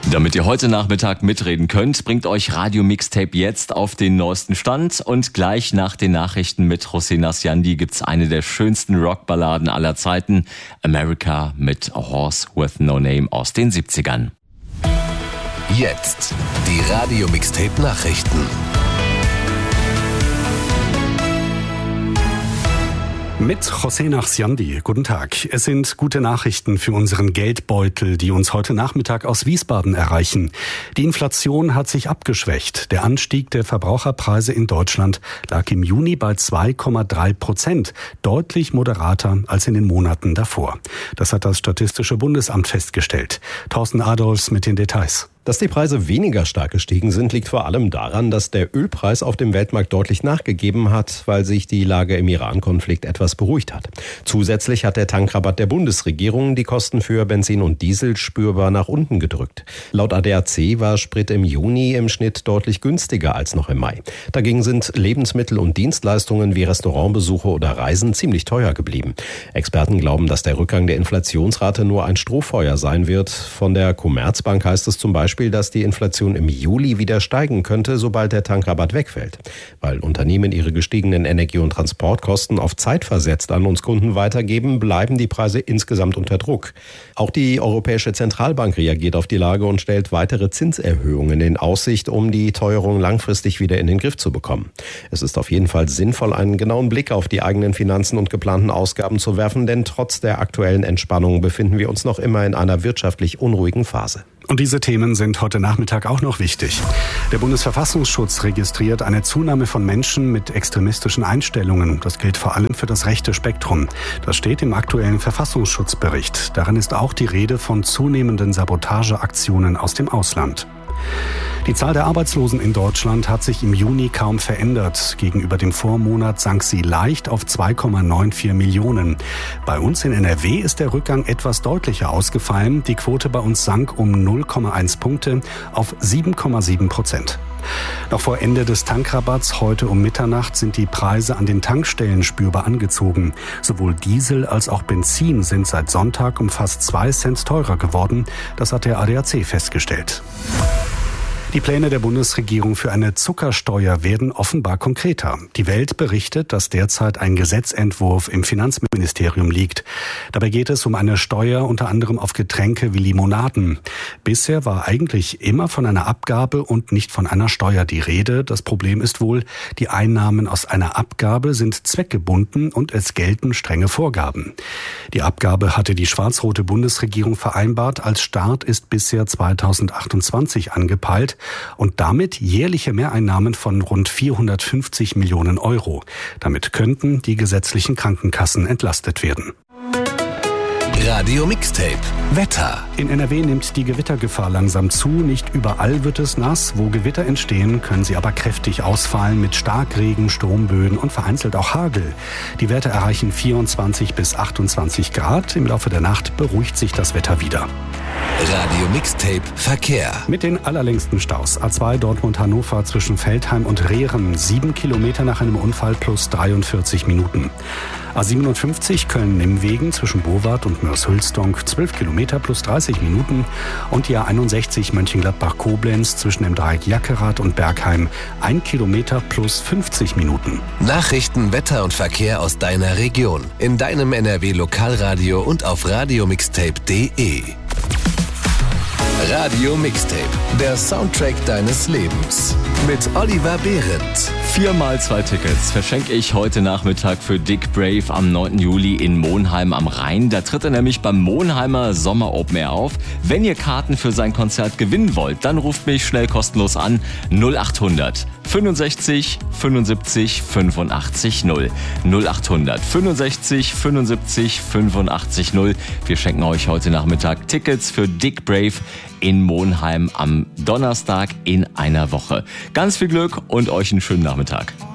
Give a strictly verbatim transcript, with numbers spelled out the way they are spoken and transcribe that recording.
Damit ihr heute Nachmittag mitreden könnt, bringt euch Radio Mixtape jetzt auf den neuesten Stand. Und gleich nach den Nachrichten mit José Nasciandi gibt's eine der schönsten Rockballaden aller Zeiten, America mit A Horse with No Name aus den siebzigern. Jetzt die Radio Mixtape Nachrichten. Mit José Nasciandi. Guten Tag. Es sind gute Nachrichten für unseren Geldbeutel, die uns heute Nachmittag aus Wiesbaden erreichen. Die Inflation hat sich abgeschwächt. Der Anstieg der Verbraucherpreise in Deutschland lag im Juni bei zwei Komma drei Prozent, deutlich moderater als in den Monaten davor. Das hat das Statistische Bundesamt festgestellt. Thorsten Adolfs mit den Details. Dass die Preise weniger stark gestiegen sind, liegt vor allem daran, dass der Ölpreis auf dem Weltmarkt deutlich nachgegeben hat, weil sich die Lage im Iran-Konflikt etwas beruhigt hat. Zusätzlich hat der Tankrabatt der Bundesregierung die Kosten für Benzin und Diesel spürbar nach unten gedrückt. Laut A D A C war Sprit im Juni im Schnitt deutlich günstiger als noch im Mai. Dagegen sind Lebensmittel und Dienstleistungen wie Restaurantbesuche oder Reisen ziemlich teuer geblieben. Experten glauben, dass der Rückgang der Inflationsrate nur ein Strohfeuer sein wird. Von der Commerzbank heißt es zum Beispiel, dass die Inflation im Juli wieder steigen könnte, sobald der Tankrabatt wegfällt. Weil Unternehmen ihre gestiegenen Energie- und Transportkosten auf Zeit versetzt an uns Kunden weitergeben, bleiben die Preise insgesamt unter Druck. Auch die Europäische Zentralbank reagiert auf die Lage und stellt weitere Zinserhöhungen in Aussicht, um die Teuerung langfristig wieder in den Griff zu bekommen. Es ist auf jeden Fall sinnvoll, einen genauen Blick auf die eigenen Finanzen und geplanten Ausgaben zu werfen, denn trotz der aktuellen Entspannung befinden wir uns noch immer in einer wirtschaftlich unruhigen Phase. Und diese Themen sind heute Nachmittag auch noch wichtig. Der Bundesverfassungsschutz registriert eine Zunahme von Menschen mit extremistischen Einstellungen. Das gilt vor allem für das rechte Spektrum. Das steht im aktuellen Verfassungsschutzbericht. Darin ist auch die Rede von zunehmenden Sabotageaktionen aus dem Ausland. Die Zahl der Arbeitslosen in Deutschland hat sich im Juni kaum verändert. Gegenüber dem Vormonat sank sie leicht auf zwei Komma vierundneunzig Millionen. Bei uns in N R W ist der Rückgang etwas deutlicher ausgefallen. Die Quote bei uns sank um null Komma eins Punkte auf sieben Komma sieben Prozent. Noch vor Ende des Tankrabatts heute um Mitternacht sind die Preise an den Tankstellen spürbar angezogen. Sowohl Diesel als auch Benzin sind seit Sonntag um fast zwei Cent teurer geworden. Das hat der A D A C festgestellt. Die Pläne der Bundesregierung für eine Zuckersteuer werden offenbar konkreter. Die Welt berichtet, dass derzeit ein Gesetzentwurf im Finanzministerium liegt. Dabei geht es um eine Steuer unter anderem auf Getränke wie Limonaden. Bisher war eigentlich immer von einer Abgabe und nicht von einer Steuer die Rede. Das Problem ist wohl, die Einnahmen aus einer Abgabe sind zweckgebunden und es gelten strenge Vorgaben. Die Abgabe hatte die schwarz-rote Bundesregierung vereinbart. Als Start ist bisher zweitausendachtundzwanzig angepeilt. Und damit jährliche Mehreinnahmen von rund vierhundertfünfzig Millionen Euro. Damit könnten die gesetzlichen Krankenkassen entlastet werden. Radio Mixtape Wetter. In N R W nimmt die Gewittergefahr langsam zu. Nicht überall wird es nass. Wo Gewitter entstehen, können sie aber kräftig ausfallen mit Starkregen, Sturmböen und vereinzelt auch Hagel. Die Werte erreichen vierundzwanzig bis achtundzwanzig Grad. Im Laufe der Nacht beruhigt sich das Wetter wieder. Radio Mixtape Verkehr. Mit den allerlängsten Staus. A zwei Dortmund-Hannover zwischen Feldheim und Rehren. Sieben Kilometer nach einem Unfall plus dreiundvierzig Minuten. A siebenundfünfzig Köln-Nimwegen zwischen Bowart und Mörs-Hülsdonk. zwölf Kilometer plus dreißig Minuten. Und die A einundsechzig Mönchengladbach-Koblenz zwischen dem Dreieck Jackerath und Bergheim. ein Kilometer plus fünfzig Minuten. Nachrichten, Wetter und Verkehr aus deiner Region. In deinem N R W-Lokalradio und auf radiomixtape punkt de. Radio Mixtape, der Soundtrack deines Lebens. Mit Oliver Behrendt. Viermal zwei Tickets verschenke ich heute Nachmittag für Dick Brave am neunten Juli in Monheim am Rhein. Da tritt er nämlich beim Monheimer Sommer Open Air auf. Wenn ihr Karten für sein Konzert gewinnen wollt, dann ruft mich schnell kostenlos an. null achthundert fünfundsechzig fünfundsiebzig fünfundachtzig null. null achthundert fünfundsechzig fünfundsiebzig fünfundachtzig null. Wir schenken euch heute Nachmittag Tickets für Dick Brave in Monheim am Donnerstag in einer Woche. Ganz viel Glück und euch einen schönen Nachmittag.